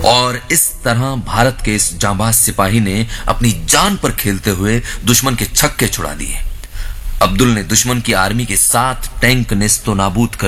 और इस तरह भारत के इस जांबाज सिपाही ने अपनी जान पर खेलते हुए दुश्मन के छक्के छुड़ा दिए। अब्दुल ने दुश्मन की आर्मी के 7 टैंक नेस्तो नाबूद कर